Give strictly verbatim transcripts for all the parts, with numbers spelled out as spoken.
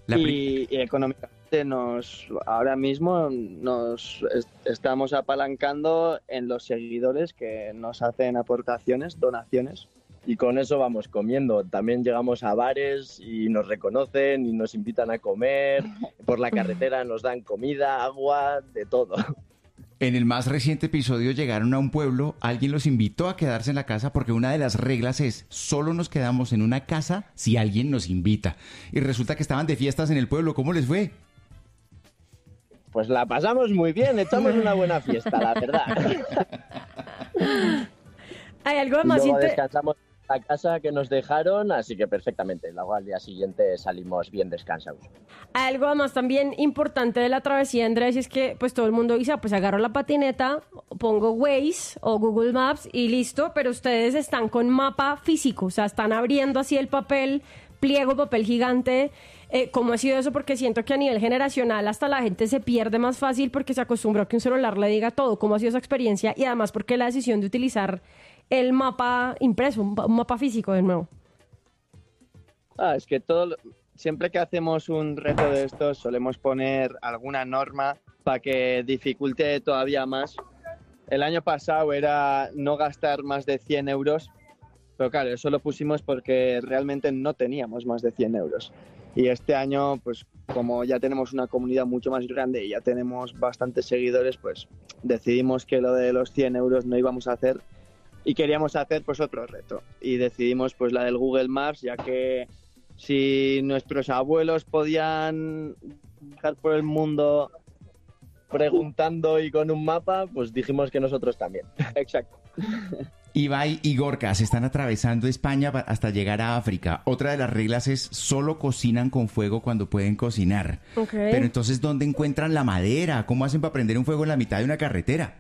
La pri- y, y económicamente nos ahora mismo nos est- estamos apalancando en los seguidores que nos hacen aportaciones, donaciones. Y con eso vamos comiendo. También llegamos a bares y nos reconocen y nos invitan a comer. Por la carretera nos dan comida, agua, de todo. En el más reciente episodio llegaron a un pueblo, alguien los invitó a quedarse en la casa porque una de las reglas es solo nos quedamos en una casa si alguien nos invita. Y resulta que estaban de fiestas en el pueblo. ¿Cómo les fue? Pues la pasamos muy bien, echamos una buena fiesta, la verdad. Hay algo Y más luego inte- descansamos en la casa que nos dejaron, así que perfectamente. Luego al día siguiente salimos bien descansados. Hay algo más también importante de la travesía, Andrés, y es que pues todo el mundo dice, ah, pues agarro la patineta, pongo Waze o Google Maps y listo, pero ustedes están con mapa físico, o sea, están abriendo así el papel, pliego, papel gigante. Eh, ¿Cómo ha sido eso? Porque siento que a nivel generacional hasta la gente se pierde más fácil porque se acostumbró a que un celular le diga todo. ¿Cómo ha sido esa experiencia? Y además, ¿por qué la decisión de utilizar el mapa impreso, un, pa- un mapa físico de nuevo? Ah, es que todo, lo- siempre que hacemos un reto de estos solemos poner alguna norma para que dificulte todavía más. El año pasado era no gastar más de cien euros, pero claro, eso lo pusimos porque realmente no teníamos más de cien euros. Y este año, pues como ya tenemos una comunidad mucho más grande y ya tenemos bastantes seguidores, pues decidimos que lo de los cien euros no íbamos a hacer y queríamos hacer pues otro reto. Y decidimos pues la del Google Maps, ya que si nuestros abuelos podían viajar por el mundo Preguntando y con un mapa, pues dijimos que nosotros también. exacto. Ibai y Gorka se están atravesando España pa- hasta llegar a África. Otra de las reglas es solo cocinan con fuego cuando pueden cocinar. Ok. Pero entonces, ¿dónde encuentran la madera? ¿Cómo hacen para prender un fuego en la mitad de una carretera?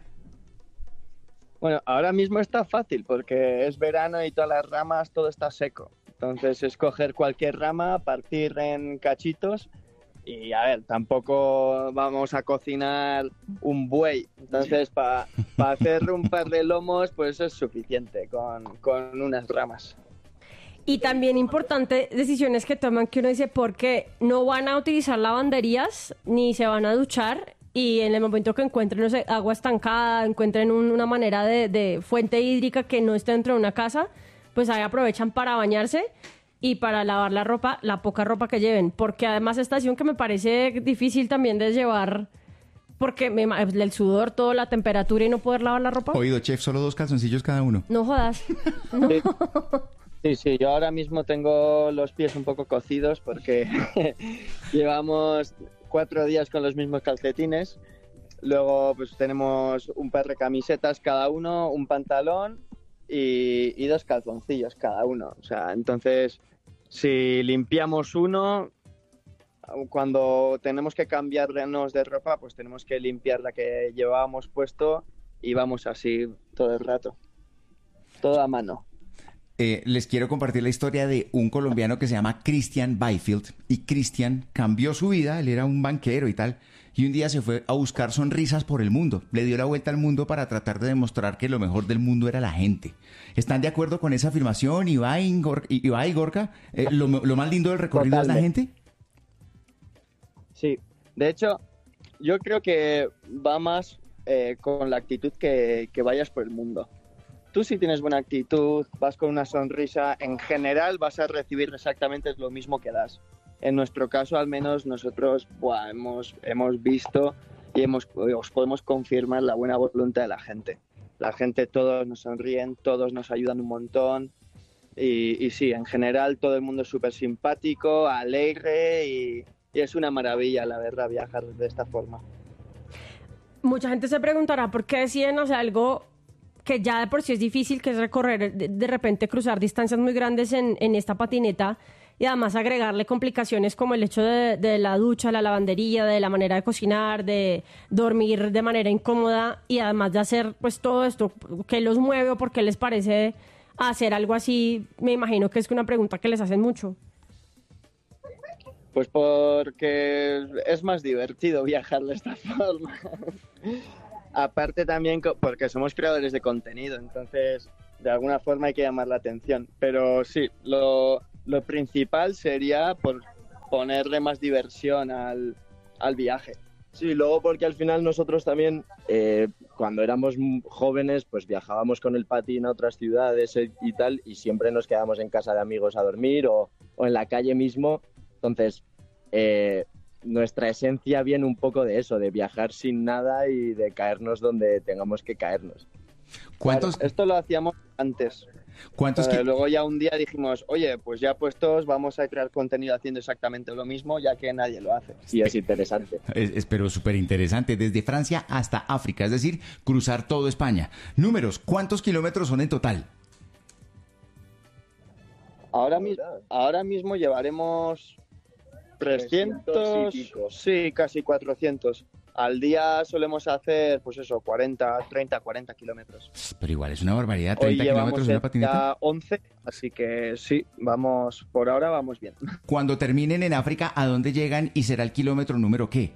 Bueno, ahora mismo está fácil porque es verano y todas las ramas, todo está seco. Entonces es coger cualquier rama, partir en cachitos y a ver, tampoco vamos a cocinar un buey. Entonces para hacer un par de lomos, pues eso es suficiente con, con unas ramas. Y también importante, decisiones que toman que uno dice, porque no van a utilizar lavanderías ni se van a duchar y en el momento que encuentren, no sé, agua estancada, encuentren un- una manera de, de fuente hídrica que no esté dentro de una casa, pues ahí aprovechan para bañarse y para lavar la ropa, la poca ropa que lleven. Porque además esta decisión que me parece difícil también de llevar, porque me, ima- el sudor, toda la temperatura y no poder lavar la ropa. Oído, chef, solo dos calzoncillos cada uno. No jodas. Sí. Sí, sí, yo ahora mismo tengo los pies un poco cocidos porque llevamos cuatro días con los mismos calcetines. Luego pues tenemos un par de camisetas cada uno, un pantalón y, y dos calzoncillos cada uno. O sea, entonces si limpiamos uno, cuando tenemos que cambiarnos de ropa, pues tenemos que limpiar la que llevábamos puesto y vamos así todo el rato. Todo a mano. Eh, les quiero compartir la historia de un colombiano que se llama Christian Byfield. Y Christian cambió su vida, él era un banquero y tal, y un día se fue a buscar sonrisas por el mundo. Le dio la vuelta al mundo para tratar de demostrar que lo mejor del mundo era la gente. ¿Están de acuerdo con esa afirmación, Ibai, Gor- Ibai Gorka? Eh, lo, lo más lindo del recorrido es la Totalmente. gente? Sí, de hecho, yo creo que va más eh, con la actitud que, que vayas por el mundo. Tú si tienes buena actitud, vas con una sonrisa, en general vas a recibir exactamente lo mismo que das. En nuestro caso, al menos, nosotros buah, hemos, hemos visto y hemos, os podemos confirmar la buena voluntad de la gente. La gente, todos nos sonríen, todos nos ayudan un montón. Y, y sí, en general todo el mundo es súper simpático, alegre y, y es una maravilla, la verdad, viajar de esta forma. Mucha gente se preguntará por qué deciden hacer algo que ya de por sí es difícil, que es recorrer, de, de repente cruzar distancias muy grandes en, en esta patineta y además agregarle complicaciones como el hecho de, de la ducha, la lavandería, de la manera de cocinar, de dormir de manera incómoda y además de hacer pues todo esto. ¿Qué los mueve o por qué les parece hacer algo así? Me imagino que es una pregunta que les hacen mucho. Pues porque es más divertido viajar de esta forma. Aparte también co- porque somos creadores de contenido, entonces de alguna forma hay que llamar la atención. Pero sí, lo, lo principal sería por, ponerle más diversión al, al viaje. Sí, luego porque al final nosotros también, eh, cuando éramos jóvenes, pues viajábamos con el patín a otras ciudades y tal, y siempre nos quedábamos en casa de amigos a dormir o, o en la calle mismo. Entonces, eh, nuestra esencia viene un poco de eso, de viajar sin nada y de caernos donde tengamos que caernos. ¿Cuántos? Claro, esto lo hacíamos antes. ¿Cuántos? Eh, ki- luego ya un día dijimos, oye, pues ya puestos, vamos a crear contenido haciendo exactamente lo mismo, ya que nadie lo hace. Y es interesante. Es, es pero súper interesante, desde Francia hasta África, es decir, cruzar todo España. Números, ¿cuántos kilómetros son en total? Ahora, mi- ahora mismo llevaremos trescientos, trescientos y pico. sí, casi cuatrocientos. Al día solemos hacer, pues eso, cuarenta, treinta, cuarenta kilómetros. Pero igual es una barbaridad, Hoy treinta llevamos kilómetros en una patineta. ya once, así que sí, vamos, por ahora vamos bien. Cuando terminen en África, ¿a dónde llegan y será el kilómetro número qué?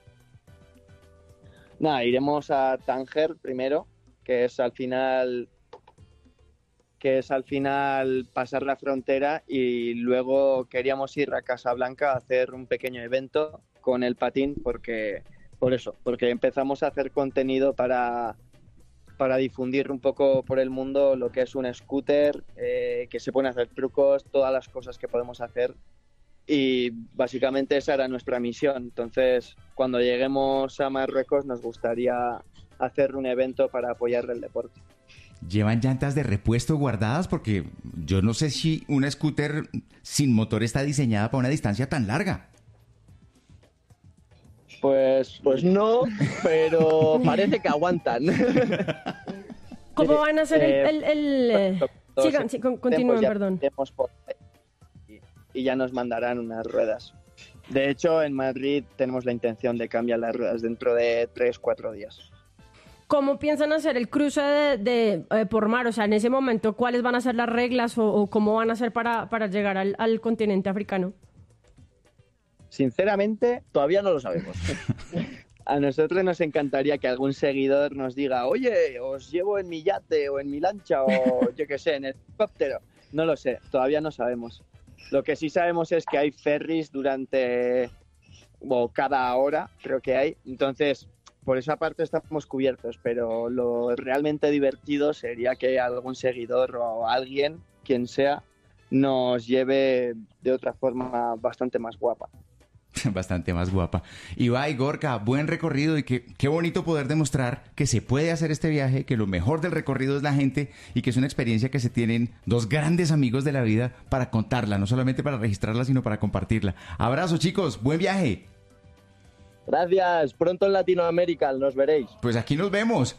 Nada, iremos a Tánger primero, que es al final que es al final pasar la frontera, y luego queríamos ir a Casablanca a hacer un pequeño evento con el patín, porque por eso, porque empezamos a hacer contenido para, para difundir un poco por el mundo lo que es un scooter, eh, que se pueden hacer trucos, todas las cosas que podemos hacer, y básicamente esa era nuestra misión. Entonces, cuando lleguemos a Marruecos nos gustaría hacer un evento para apoyar el deporte. ¿Llevan llantas de repuesto guardadas? Porque yo no sé si una scooter sin motor está diseñada para una distancia tan larga. Pues, Pues no, pero parece que aguantan. ¿Cómo van a hacer el...? Eh, el, el, eh, todos sigan, sí, con- continúen, ya perdón. iremos por ahí y, y ya nos mandarán unas ruedas. De hecho, en Madrid tenemos la intención de cambiar las ruedas dentro de tres, cuatro días. ¿Cómo piensan hacer el cruce de, de, eh, por mar? O sea, en ese momento, ¿cuáles van a ser las reglas o, o cómo van a hacer para, para llegar al, al continente africano? Sinceramente, Todavía no lo sabemos. a nosotros nos encantaría que algún seguidor nos diga, oye, os llevo en mi yate o en mi lancha o yo qué sé, en el helicóptero. No lo sé, todavía no sabemos. Lo que sí sabemos es que hay ferries durante, o cada hora, creo que hay. Entonces, por esa parte estamos cubiertos, pero lo realmente divertido sería que algún seguidor o alguien, quien sea, nos lleve de otra forma bastante más guapa. Bastante más guapa. Ibai, Gorka, buen recorrido y que, qué bonito poder demostrar que se puede hacer este viaje, que lo mejor del recorrido es la gente y que es una experiencia que se tienen dos grandes amigos de la vida para contarla, no solamente para registrarla, sino para compartirla. Abrazo, chicos, buen viaje. Gracias, pronto en Latinoamérica nos veréis. Pues aquí nos vemos.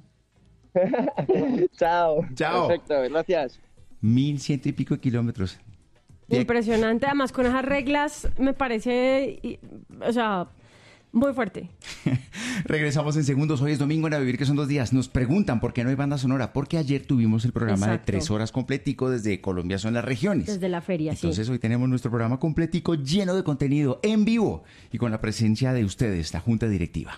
Chao. Chao. Perfecto, gracias. Mil ciento y pico de kilómetros. De- Impresionante. Además, con esas reglas me parece, y- o sea, muy fuerte. Regresamos en segundos. Hoy es domingo en A Vivir, que son dos días. Nos preguntan por qué no hay banda sonora. Porque ayer tuvimos el programa Exacto. de tres horas completico desde Colombia son las regiones. Desde la feria, Entonces sí. hoy tenemos nuestro programa completico lleno de contenido en vivo y con la presencia de ustedes, la Junta Directiva.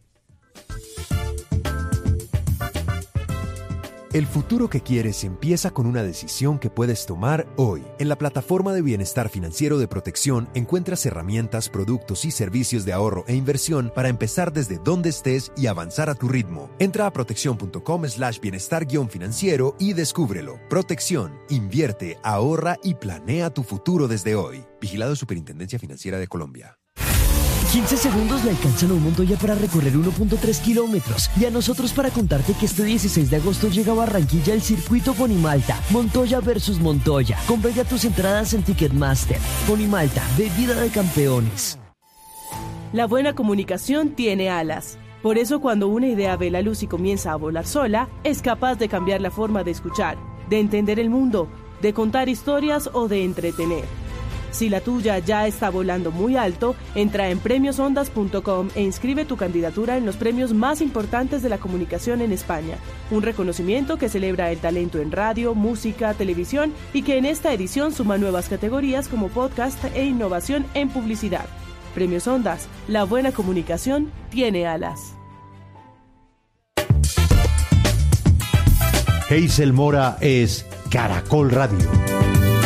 El futuro que quieres empieza con una decisión que puedes tomar hoy. En la plataforma de bienestar financiero de Protección encuentras herramientas, productos y servicios de ahorro e inversión para empezar desde donde estés y avanzar a tu ritmo. Entra a protección.com slash bienestar guión financiero y descúbrelo. Protección, invierte, ahorra y planea tu futuro desde hoy. Vigilado Superintendencia Financiera de Colombia. quince segundos le alcanzan a un Montoya para recorrer uno punto tres kilómetros y a nosotros para contarte que este dieciséis de agosto llega a Barranquilla el circuito Ponimalta, Montoya versus Montoya. Compra ya tus entradas en Ticketmaster. Ponimalta, bebida de campeones. La buena comunicación tiene alas. Por eso cuando una idea ve la luz y comienza a volar sola, es capaz de cambiar la forma de escuchar, de entender el mundo, de contar historias o de entretener. Si la tuya ya está volando muy alto, entra en premios ondas punto com e inscribe tu candidatura en los premios más importantes de la comunicación en España. Un reconocimiento que celebra el talento en radio, música, televisión y que en esta edición suma nuevas categorías como podcast e innovación en publicidad. Premios Ondas, la buena comunicación tiene alas. Hazel Mora es Caracol Radio.